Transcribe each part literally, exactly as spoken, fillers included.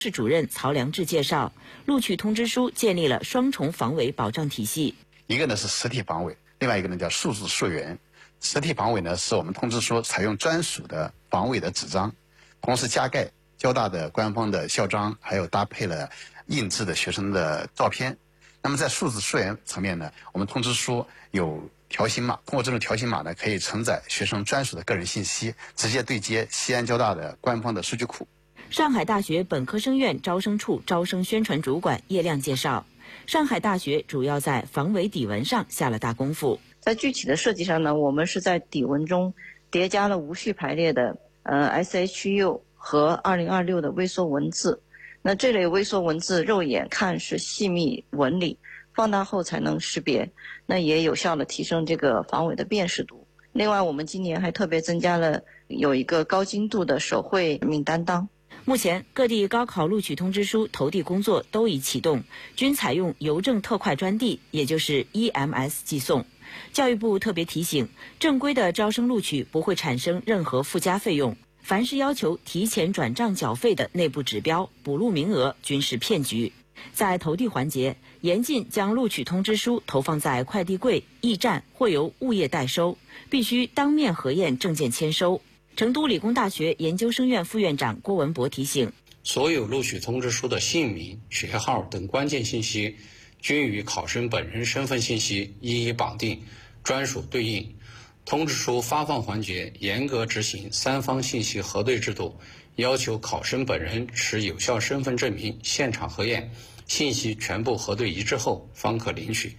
市主任曹良志介绍，录取通知书建立了双重防伪保障体系。 一个呢是实体防伪，另外一个呢叫数字溯源。实体防伪呢是我们通知书采用专属的防伪的纸张，同时加盖交大的官方的校章，还有搭配了印制的学生的照片。那么在数字溯源层面呢，我们通知书有条形码，通过这种条形码呢，可以承载学生专属的个人信息，直接对接西安交大的官方的数据库。 上海大学本科生院招生处招生宣传主管叶亮介绍，上海大学主要在防伪底纹上下了大功夫。 在具体的设计上呢，我们是在底纹中叠加了无序排列的呃 S H U 和二零二六的微缩文字。那这类微缩文字肉眼看是细密纹理，放大后才能识别，那也有效的提升这个防伪的辨识度。另外，我们今年还特别增加了有一个高精度的手绘名单档。 目前各地高考录取通知书投递工作都已启动，均采用邮政特快专递，也就是 E M S 寄送。教育部特别提醒，正规的招生录取不会产生任何附加费用，凡是要求提前转账缴费的内部指标、补录名额均是骗局。在投递环节，严禁将录取通知书投放在快递柜、驿站或由物业代收，必须当面核验证件签收。成都理工大学研究生院副院长郭文博提醒， 所有录取通知书的姓名、学号等关键信息均与考生本人身份信息一一绑定，专属对应。通知书发放环节严格执行三方信息核对制度，要求考生本人持有效身份证明现场核验，信息全部核对一致后方可领取。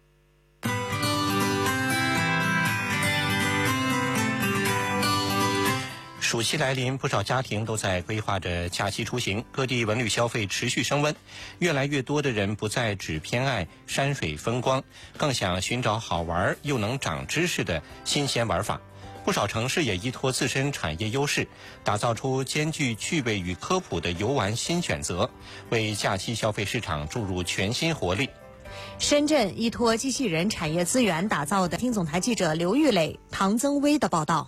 暑期来临，不少家庭都在规划着假期出行，各地文旅消费持续升温，越来越多的人不再只偏爱山水风光，更想寻找好玩又能长知识的新鲜玩法。不少城市也依托自身产业优势，打造出兼具趣味与科普的游玩新选择，为假期消费市场注入全新活力。 深圳依托机器人产业资源打造的，听总台记者刘玉磊、唐增威的报道。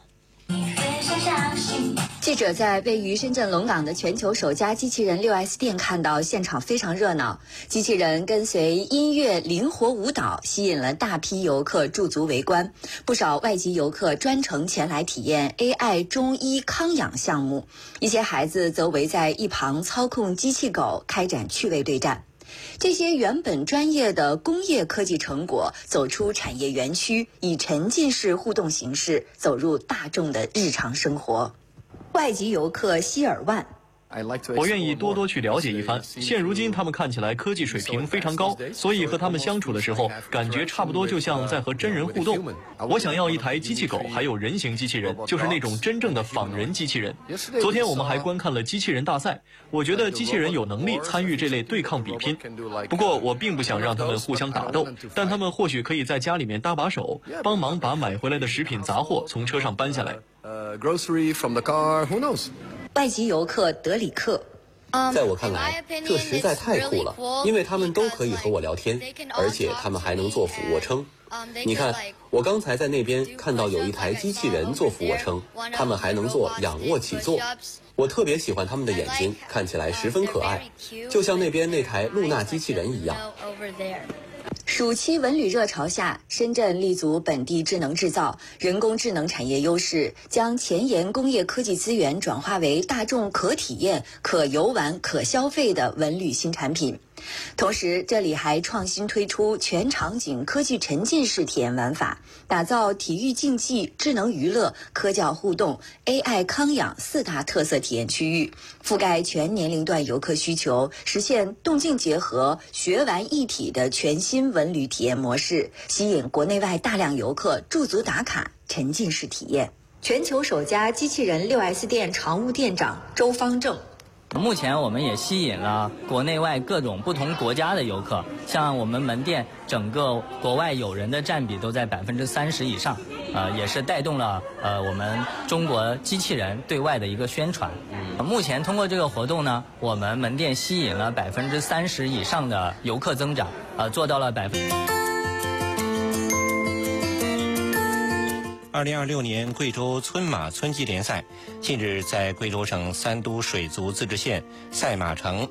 记者在位于深圳龙岗的全球首家机器人 六 S 店看到现场非常热闹，机器人跟随音乐灵活舞蹈，吸引了大批游客驻足围观。不少外籍游客专程前来体验 A I 中医康养项目，一些孩子则围在一旁操控机器狗，开展趣味对战。这些原本专业的工业科技成果走出产业园区，以沉浸式互动形式走入大众的日常生活。外籍游客希尔万， 我愿意多多去了解一番。现如今他们看起来科技水平非常高，所以和他们相处的时候，感觉差不多就像在和真人互动。我想要一台机器狗，还有人形机器人，就是那种真正的仿人机器人。昨天我们还观看了机器人大赛，我觉得机器人有能力参与这类对抗比拼。不过我并不想让他们互相打斗，但他们或许可以在家里面搭把手，帮忙把买回来的食品杂货从车上搬下来。 Uh, grocery from the car, who knows? 外籍游客德里克， 在我看来，这实在太酷了，因为他们都可以和我聊天，而且他们还能做俯卧撑。你看，我刚才在那边看到有一台机器人做俯卧撑，他们还能做仰卧起坐。我特别喜欢他们的眼睛，看起来十分可爱，就像那边那台露娜机器人一样。 暑期文旅热潮下，深圳立足本地智能制造、人工智能产业优势，将前沿工业科技资源转化为大众可体验、可游玩、可消费的文旅新产品。同时，这里还创新推出全场景科技沉浸式体验玩法，打造体育竞技、智能娱乐、科教互动、A I 康养四大特色体验区域，覆盖全年龄段游客需求，实现动静结合、学玩一体的全新文旅体验模式，吸引国内外大量游客驻足打卡、沉浸式体验。全球首家机器人 六 S 店常务店长周方正。 目前我们也吸引了国内外各种不同国家的游客，像我们门店整个国外友人的占比都在百分之三十以上，呃，也是带动了呃我们中国机器人对外的一个宣传。呃、目前通过这个活动呢，我们门店吸引了百分之三十以上的游客增长，呃，做到了百分。 二零二六年贵州村马村级联赛，近日在贵州省三都水族自治县赛马城